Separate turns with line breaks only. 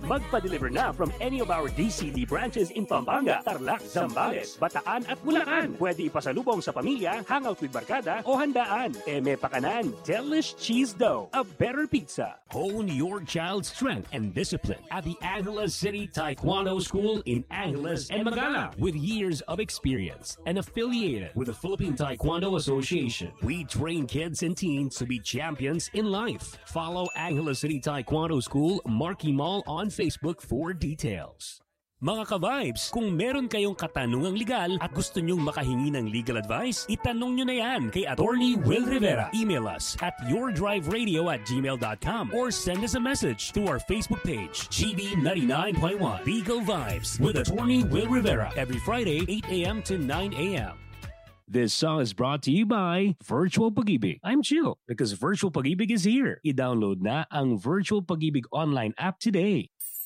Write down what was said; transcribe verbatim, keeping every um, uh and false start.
Magpa-deliver na from any of our D C D branches in Pampanga, Tarlac, Zambales, Bataan at Bulacan. Pwede ipasalubong sa pamilya, hangout with barkada o handaan. Eme Pakanan, Delish Cheese Dough, a better pizza.
Hone your child's strength and discipline at the Angeles City Taekwondo School in Angeles and Magala. With years of experience and affiliated with the Philippine Taekwondo Association, we train kids and teens to be champions in life. Follow Angeles City Taekwondo School Marquee Mall on Facebook for details. Mga ka-vibes, kung meron kayong katanungang legal at gusto nyong makahingi ng legal advice, itanong nyo na yan kay Attorney Will Rivera. Email us at yourdriveradio at gmail dot com or send us a message through our Facebook page, G B ninety-nine point one Legal Vibes with Attorney Will Rivera every Friday, eight a.m. to nine a.m.
This song is brought to you by Virtual Pag-ibig. I'm chill because Virtual Pag-ibig is here. I-download na ang Virtual Pag-ibig online app today.